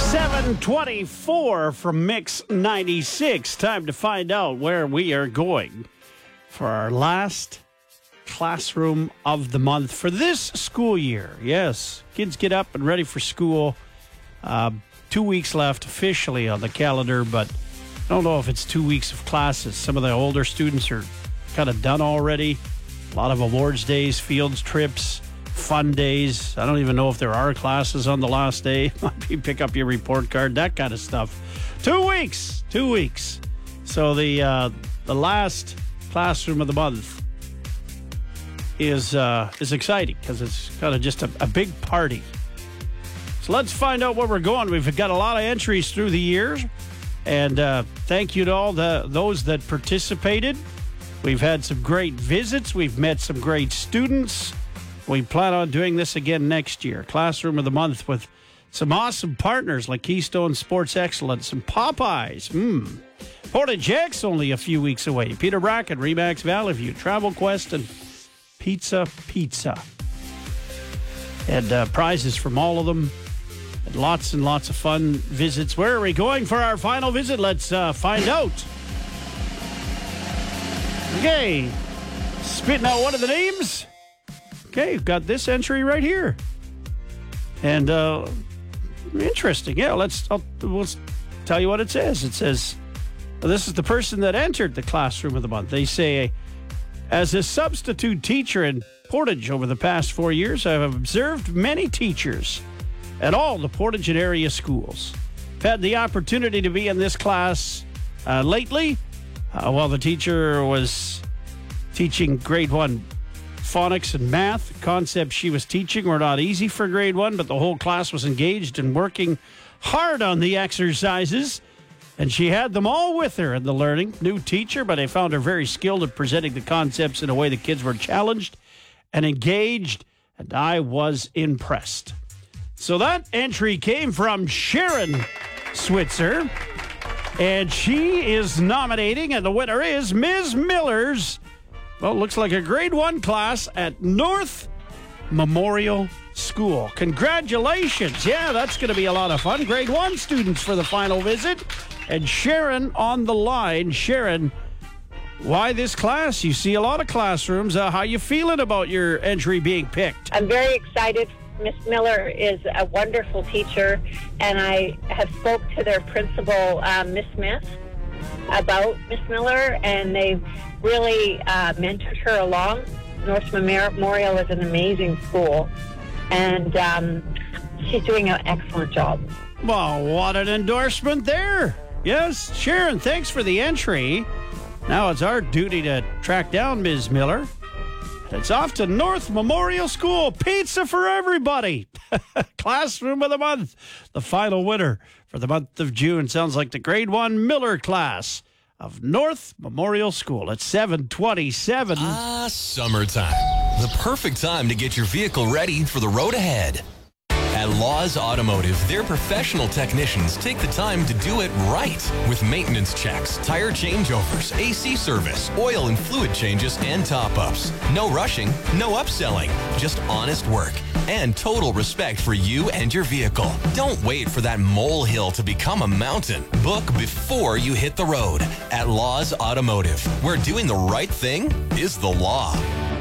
7:24 from Mix 96. Time to find out where we are going for our last classroom of the month for this school year. Yes, kids get up and ready for school. 2 weeks left officially on the calendar, but I don't know if it's 2 weeks of classes. Some of the older students are kind of done already. A lot of awards days, fields trips, fun days. I don't even know if there are classes on the last day. You pick up your report card, that kind of stuff. 2 weeks. So the last classroom of the month is exciting because it's kind of just a big party. So let's find out where we're going. We've got a lot of entries through the years, and thank you to all those that participated. We've had some great visits. We've met some great students. We plan on doing this again next year. Classroom of the month with some awesome partners like Keystone Sports Excellence and Popeyes. Portage X only a few weeks away. Peter Bracken, Remax Valley View, Travel Quest, and Pizza. And prizes from all of them. And lots of fun visits. Where are we going for our final visit? Let's find out. Okay. Spitting out one of the names. Okay, you've got this entry right here. And interesting. Yeah, we'll tell you what it says. It says, this is the person that entered the classroom of the month. They say, as a substitute teacher in Portage over the past 4 years, I have observed many teachers at all the Portage and area schools. I've had the opportunity to be in this class lately while the teacher was teaching grade 1 phonics and math. The concepts she was teaching were not easy for grade 1, but the whole class was engaged and working hard on the exercises, and she had them all with her in the learning. New teacher, but I found her very skilled at presenting the concepts in a way the kids were challenged and engaged, and I was impressed. So that entry came from Sharon Switzer, and she is nominating, and the winner is Ms. Miller's, well, looks like a grade 1 class at North Memorial School. Congratulations. Yeah, that's going to be a lot of fun. Grade 1 students for the final visit. And Sharon on the line. Sharon, why this class? You see a lot of classrooms. How you feeling about your entry being picked? I'm very excited. Miss Miller is a wonderful teacher, and I have spoke to their principal, Miss Smith, about Miss Miller, and they've really mentored her along. North Memorial is an amazing school, and she's doing an excellent job. Well, what an endorsement there. Yes, Sharon, thanks for the entry. Now it's our duty to track down Ms. Miller. It's off to North Memorial School. Pizza for everybody. Classroom of the month. The final winner for the month of June sounds like the grade 1 Miller class of North Memorial School at 7:27. Summertime. The perfect time to get your vehicle ready for the road ahead. At Laws Automotive, their professional technicians take the time to do it right with maintenance checks, tire changeovers, AC service, oil and fluid changes, and top-ups. No rushing, no upselling, just honest work and total respect for you and your vehicle. Don't wait for that molehill to become a mountain. Book before you hit the road at Laws Automotive, where doing the right thing is the law.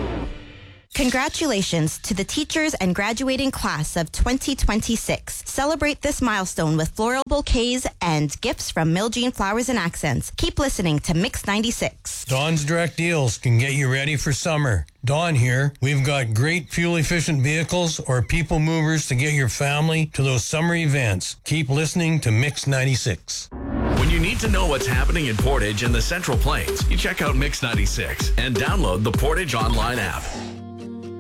Congratulations to the teachers and graduating class of 2026. Celebrate this milestone with floral bouquets and gifts from Miljean Flowers and Accents. Keep listening to Mix 96. Dawn's Direct Deals can get you ready for summer. Dawn here. We've got great fuel-efficient vehicles or people movers to get your family to those summer events. Keep listening to Mix 96. When you need to know what's happening in Portage and the Central Plains, you check out Mix 96 and download the Portage Online app.